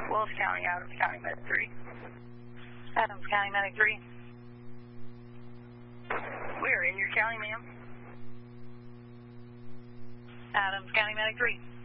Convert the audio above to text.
Willis County, Adams County, Med 3. Adams County, Medic 3. We are in your county, ma'am. Adams County, Medic 3.